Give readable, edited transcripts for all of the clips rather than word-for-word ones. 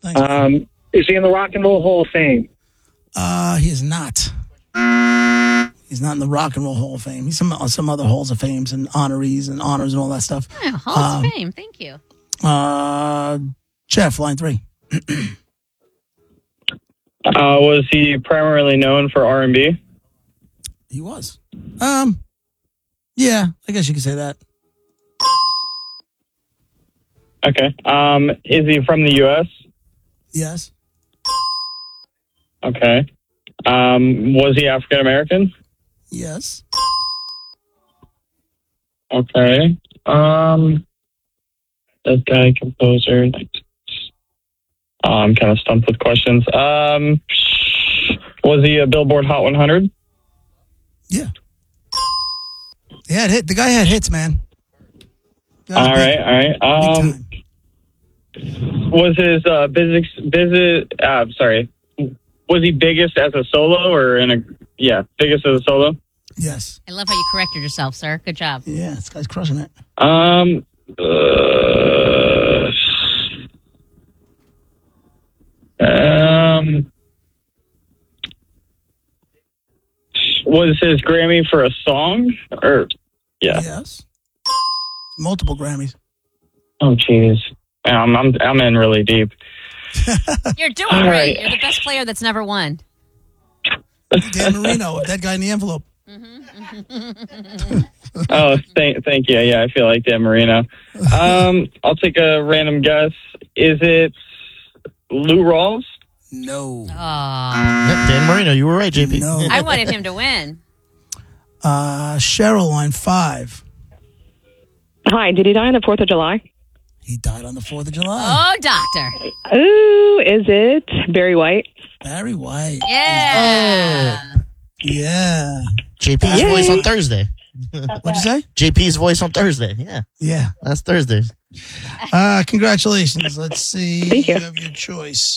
Thanks. Is he in the Rock and Roll Hall of Fame? He is not. He's not in the Rock and Roll Hall of Fame. He's some other halls of fames and honorees and honors and all that stuff. Yeah, Halls of Fame. Thank you. Jeff, line 3. Was he primarily known for R&B? He was. Yeah, I guess you could say that. Okay. Is he from the U.S.? Yes. Okay. Was he African American? Yes. Okay. That guy, composer. I'm kind of stumped with questions. Was he a Billboard Hot 100? Yeah. He had hit. The guy had hits, man. All right. Was his was he biggest as a solo or biggest as a solo? Yes. I love how you corrected yourself, sir. Good job. Yeah, this guy's crushing it. Was his Grammy for a song or Yes. Multiple Grammys. Oh, jeez. I'm in really deep. You're doing All great. right. You're the best player that's never won. Dan Marino, Dead Guy in the Envelope. Oh, thank you. Yeah, I feel like Dan Marino. I'll take a random guess. Is it Lou Rawls? No. Dan Marino, you were right, JP. No. I wanted him to win. Cheryl, line 5. Hi, did he die on the 4th of July? He died on the 4th of July. Oh, doctor. Ooh, is it Barry White? Barry White. Yeah. Yeah. JP's voice on Thursday. What'd you say? JP's voice on Thursday. Yeah. Yeah. That's Thursday. Congratulations. Let's see. Thank you. You have your choice.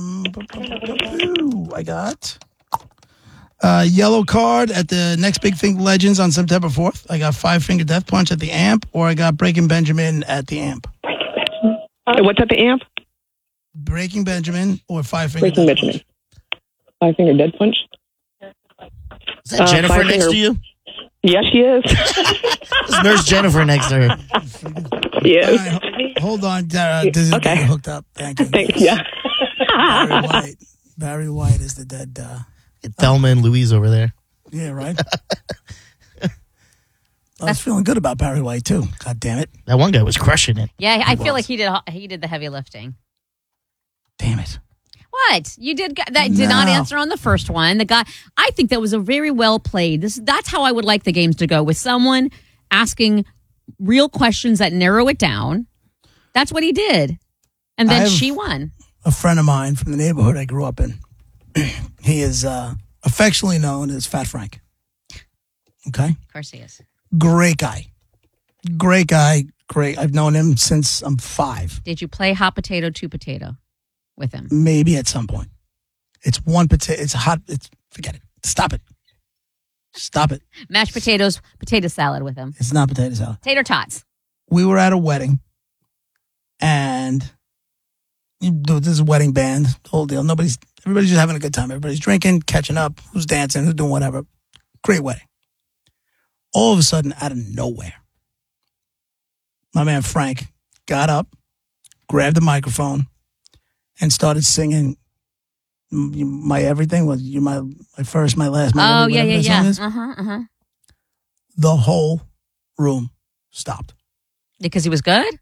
I got yellow card at the Next Big Thing Legends on September 4th. I got Five Finger Death Punch at the Amp, or I got Breaking Benjamin at the Amp. What's at the Amp? Breaking Benjamin or Five Finger Breaking Death Benjamin. Punch. 5 Finger Dead Punch? Is that Jennifer Five next Finger- to you? Yes, she is. Is Nurse Jennifer next to her? Yes. All right, hold on. This is Okay. getting hooked up. Thank you. Thanks, yeah. Barry White. Barry White is the dead. Thelma and Louise over there. Yeah, right? I was feeling good about Barry White, too. God damn it. That one guy was crushing it. Yeah, I feel like he did the heavy lifting. Damn it. What? You did that did not No. answer on the first one. The guy, I think that was a very well played. That's how I would like the games to go, with someone asking real questions that narrow it down. That's what he did. And then she won. A friend of mine from the neighborhood I grew up in. He is affectionately known as Fat Frank. Okay? Of course he is. Great guy. Great guy. Great. I've known him since I'm 5. Did you play hot potato, 2 potato with him? Maybe at some point. It's one potato. It's hot. Forget it. Stop it. Stop it. Mashed potatoes, potato salad with him. It's not potato salad. Tater tots. We were at a wedding, and this is a wedding band, the whole deal. Everybody's just having a good time. Everybody's drinking, catching up, who's dancing, who's doing whatever. Great wedding. All of a sudden, out of nowhere, my man Frank got up, grabbed the microphone, and started singing "My Everything." Was you my first, my last, my Oh, yeah, whatever yeah, that song yeah. is. Uh-huh. The whole room stopped. Because he was good?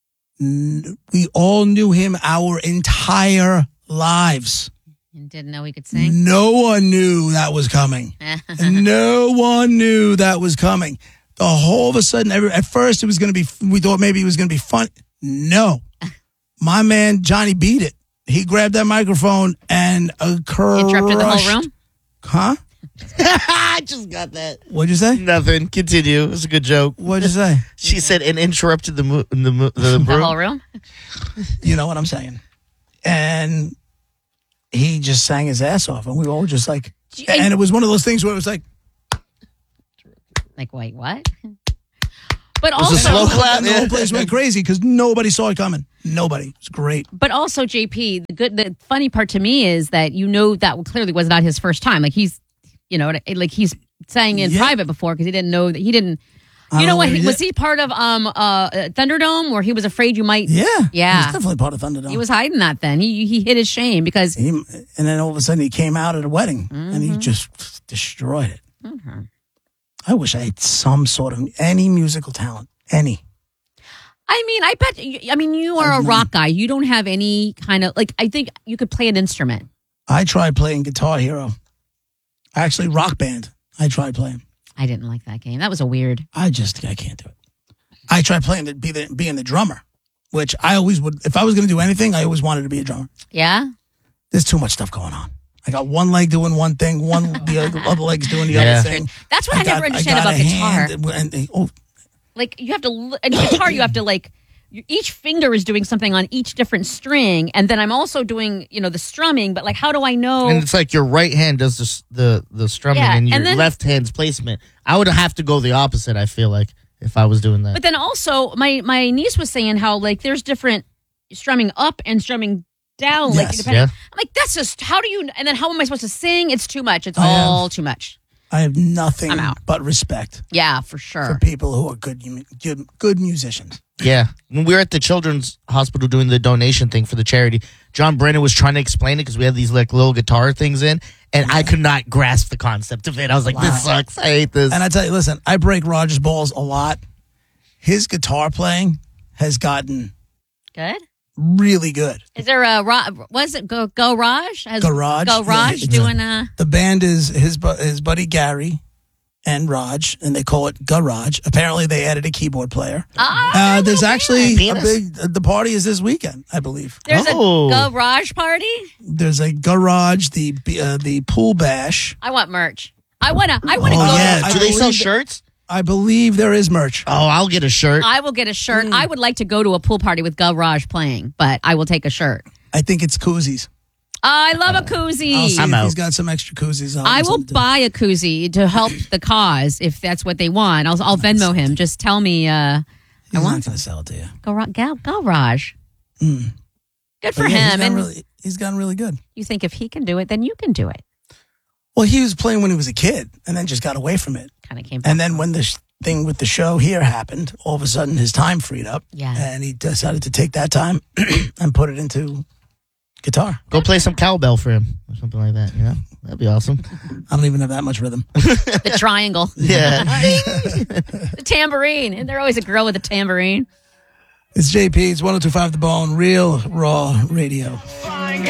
We all knew him our entire lives. And didn't know he could sing? No one knew that was coming. No one knew that was coming. The whole of a sudden, at first it was going to be, we thought maybe it was going to be fun. No. My man, Johnny beat it. He grabbed that microphone and Interrupted the whole room? Huh? I just got that. What'd you say? Nothing. Continue. It was a good joke. What'd you say? She said and interrupted the The whole room? You know what I'm saying? And he just sang his ass off, and we were all just like, and it was one of those things where it was like, wait, what? But Was it also, slow clap? And the whole place went crazy because nobody saw it coming. Nobody. It was great. but also, JP, the funny part to me is that that clearly was not his first time. Like he's saying in Yeah. private before because he didn't know that he didn't. I You don't know what? know, Was he part of Thunderdome where he was afraid you might? Yeah. Yeah. He was definitely part of Thunderdome. He was hiding that then. He hid his shame because And then all of a sudden he came out at a wedding and Mm-hmm. he just destroyed it. I wish I had some sort of any musical talent. Any. I mean, I bet. You are a rock guy. You don't have any kind of I think you could play an instrument. I tried playing Guitar Hero. Actually, Rock Band. I tried playing. I didn't like that game. That was a weird. I can't do it. I tried playing being the drummer, which I always would. If I was going to do anything, I always wanted to be a drummer. Yeah. There's too much stuff going on. I got one leg doing one thing, the other leg's doing the Yeah. other thing. That's what I never understand got about a guitar. hand, You have to in guitar. You have to each finger is doing something on each different string, and then I'm also doing the strumming. But how do I know? And it's like your right hand does the strumming Yeah, and your and then- left hand's placement. I would have to go the opposite, I feel like, if I was doing that. But then also, my niece was saying how there's different strumming up and strumming down. Yes. Depending. Yeah. I'm like, that's just how do you? And then how am I supposed to sing? It's too much. It's I all too much. I have nothing I'm out. but respect Yeah, for for sure. people who are good musicians. Yeah. When we were at the Children's Hospital doing the donation thing for the charity, John Brennan was trying to explain it because we had these little guitar things in, and I could not grasp the concept of it. I was like, this sucks. I hate this. And I tell you, listen, I break Roger's balls a lot. His guitar playing has gotten Good. really good. Is there a was it Garage? Has Garage? Garage Yeah, doing The band is his buddy Gary and Raj, and they call it Garage. Apparently, they added a keyboard player. There's actually a Penis. the party is this weekend, I believe. There's Oh. a Garage party. There's a Garage, the pool bash. I want merch. I wanna Oh, go. yeah. Do I they sell believe- shirts? I believe there is merch. Oh, I'll get a shirt. I will get a shirt. I would like to go to a pool party with Garage playing, but I will take a shirt. I think it's koozies. I love a I'll koozie. see I'm if out. he's got some extra koozies. I will buy a koozie to help the cause if that's what they want. I'll Venmo him. Just tell me. He's I not want going to sell it to you. Garage. Good for But yeah, him. And he's gotten really good. you think if he can do it, then you can do it. Well, he was playing when he was a kid, and then just got away from it. Kind of came back. And then when this thing with the show here happened, all of a sudden his time freed up. Yeah. And he decided to take that time and put it into guitar. Go play some cowbell for him or something like that. That'd be awesome. I don't even have that much rhythm. The triangle. Yeah. The tambourine. And there's always a girl with a tambourine. It's JP. It's 102.5 The Bone, Real Raw Radio.